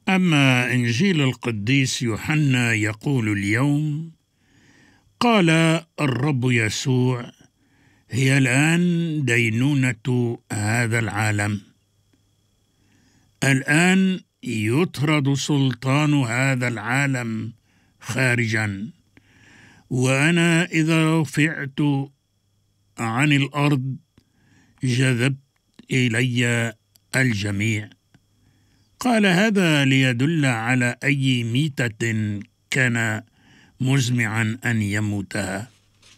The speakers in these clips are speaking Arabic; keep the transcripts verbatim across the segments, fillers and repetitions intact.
أما إنجيل القديس يوحنا يقول اليوم: قال الرب يسوع: هي الآن دينونة هذا العالم، الآن يطرد سلطان هذا العالم خارجا، وأنا إذا رفعت عن الأرض جذبت إلي الجميع. قال هذا ليدل على أي ميتة كان مزمعا أن يموتها.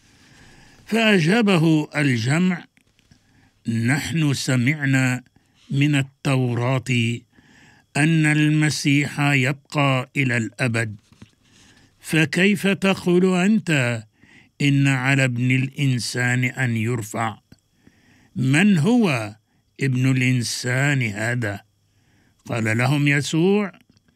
فأجابه الجمع: نحن سمعنا من التوراة أن المسيح يبقى إلى الأبد، فكيف تقول أنت إن على ابن الإنسان أن يرفع؟ من هو ابن الإنسان هذا؟ قال لهم يسوع: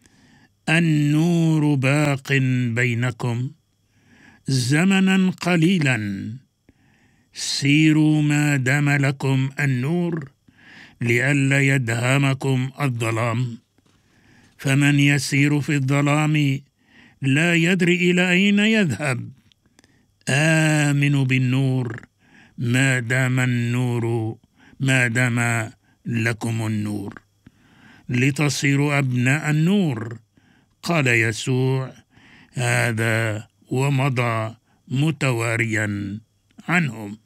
النور باق بينكم زمنا قليلا، سيروا ما دام لكم النور لئلا يدهمكم الظلام، فمن يسير في الظلام لا يدري إلى أين يذهب. آمنوا بالنور ما دام النور ما دام لكم النور، لتصيروا أبناء النور. قال يسوع هذا ومضى متواريا عنهم.